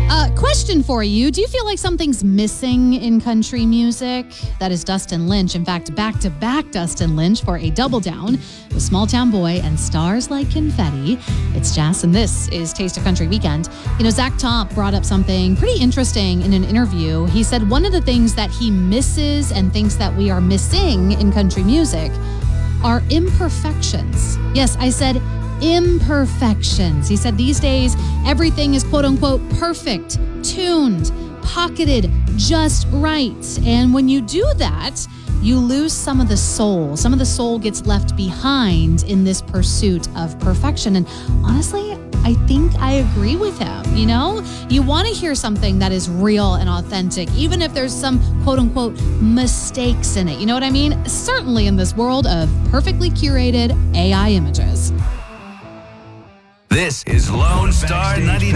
Question for you. Do you feel like something's missing in country music? That is Dustin Lynch. In fact, back-to-back Dustin Lynch for a double down with Small Town Boy and Stars Like Confetti. It's Jazz, and this is Taste of Country Weekend. You know, Zach Top brought up something pretty interesting in an interview. He said one of the things that he misses and thinks that we are missing in country music are imperfections. Yes, I said imperfections. He said these days, everything is quote unquote perfect, tuned, pocketed, just right. And when you do that, you lose some of the soul. Some of the soul gets left behind in this pursuit of perfection. And honestly, I think I agree with him. You know, you want to hear something that is real and authentic, even if there's some quote unquote mistakes in it. You know what I mean? Certainly in this world of perfectly curated AI images. This is Lone Star 99.9.